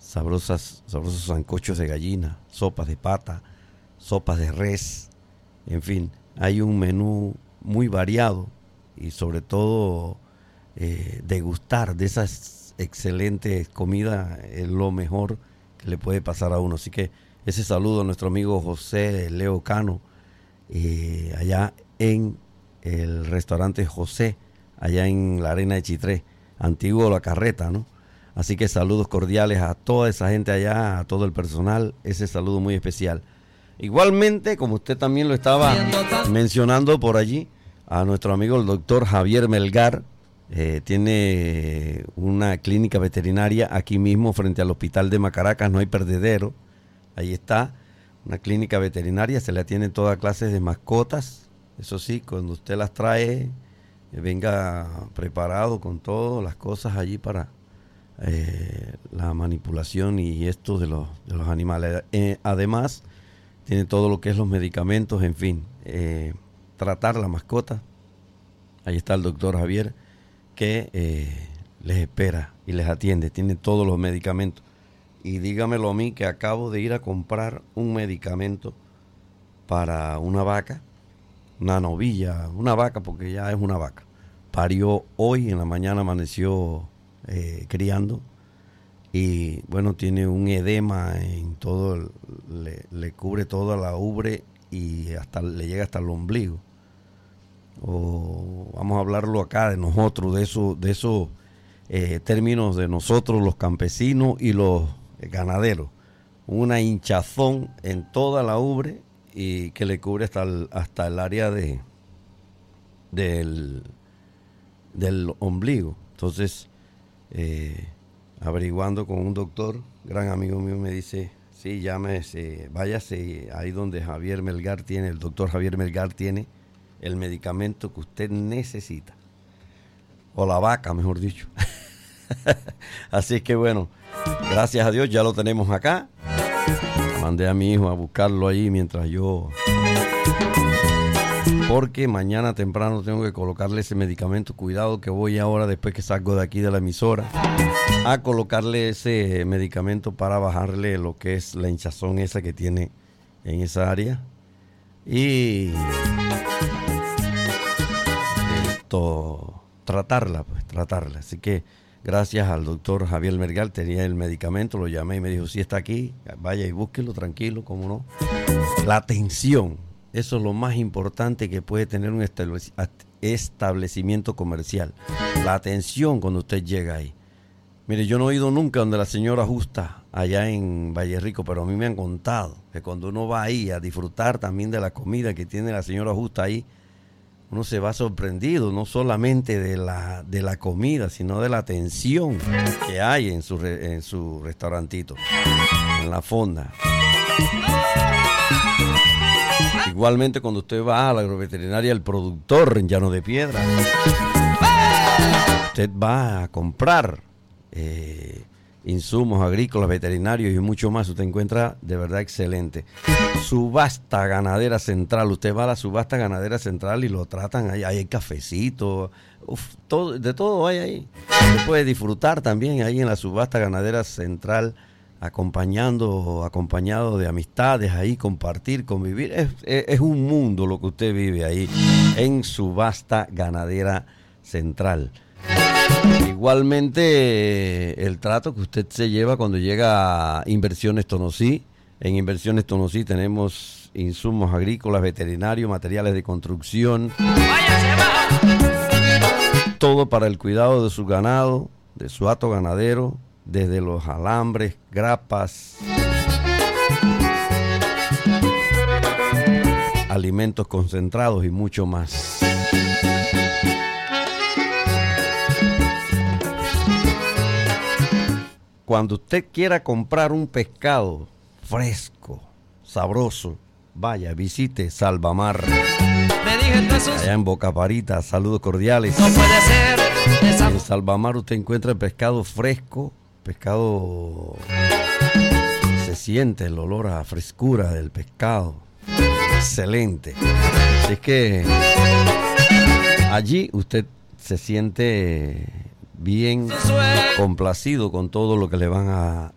sabrosos sancochos de gallina, sopas de pata, sopas de res, en fin, hay un menú muy variado y sobre todo degustar de esas excelentes comidas es lo mejor que le puede pasar a uno. Así que ese saludo a nuestro amigo José Leo Cano, allá en el restaurante José, allá en la Arena de Chitré, antiguo La Carreta, ¿no? Así que saludos cordiales a toda esa gente allá, a todo el personal, ese saludo muy especial. Igualmente, como usted también lo estaba mencionando por allí, a nuestro amigo el doctor Javier Melgar, tiene una clínica veterinaria aquí mismo frente al hospital de Macaracas, no hay perdedero, ahí está, una clínica veterinaria, se le atienden toda clase de mascotas, eso sí, cuando usted las trae, venga preparado con todas las cosas allí para la manipulación y esto de los animales. Además, tiene todo lo que es los medicamentos, en fin, tratar la mascota. Ahí está el doctor Javier que les espera y les atiende, tiene todos los medicamentos. Y dígamelo a mí que acabo de ir a comprar un medicamento para una vaca, una novilla, una vaca porque ya es una vaca. Parió hoy, en la mañana amaneció criando y bueno, tiene un edema en todo, le cubre toda la ubre y hasta le llega hasta el ombligo. O vamos a hablarlo acá de nosotros, de esos términos de nosotros los campesinos y los ganaderos. Una hinchazón en toda la ubre y que le cubre hasta el área del ombligo. Entonces, averiguando con un doctor, gran amigo mío, me dice, sí, llámese, váyase ahí donde Javier Melgar tiene, el doctor Javier Melgar tiene el medicamento que usted necesita. O la vaca, mejor dicho. Así que bueno, gracias a Dios ya lo tenemos acá. Mandé a mi hijo a buscarlo ahí mientras yo... Porque mañana temprano tengo que colocarle ese medicamento. Cuidado que voy ahora, después que salgo de aquí de la emisora, a colocarle ese medicamento para bajarle lo que es la hinchazón esa que tiene en esa área. Y tratarla. Así que gracias al doctor Javier Melgar, tenía el medicamento, lo llamé y me dijo, si está aquí, vaya y búsquelo, tranquilo, cómo no. La atención. Eso es lo más importante que puede tener un establecimiento comercial. La atención cuando usted llega ahí. Mire, yo no he ido nunca donde la señora Justa, allá en Valle Rico, pero a mí me han contado que cuando uno va ahí a disfrutar también de la comida que tiene la señora Justa ahí, uno se va sorprendido, no solamente de la comida, sino de la atención que hay en su restaurantito, en la fonda. Igualmente cuando usted va a la agroveterinaria El Productor en Llano de Piedra, usted va a comprar insumos agrícolas, veterinarios y mucho más. Usted encuentra de verdad excelente. Subasta Ganadera Central. Usted va a la Subasta Ganadera Central y lo tratan ahí. Hay cafecito, de todo hay ahí. Usted puede disfrutar también ahí en la Subasta Ganadera Central, acompañado de amistades ahí, compartir, convivir. Es un mundo lo que usted vive ahí en Subasta Ganadera Central. Igualmente el trato que usted se lleva cuando llega a Inversiones Tonosí. En Inversiones Tonosí tenemos insumos agrícolas, veterinarios, materiales de construcción, todo para el cuidado de su ganado, de su hato ganadero, desde los alambres, grapas, alimentos concentrados y mucho más. Cuando usted quiera comprar un pescado fresco, sabroso, vaya, visite Salvamar. Allá en Boca Parita, saludos cordiales. No puede ser. En Salvamar usted encuentra el pescado fresco, pescado, se siente el olor a frescura del pescado, excelente. Así es que allí usted se siente bien complacido con todo lo que le van a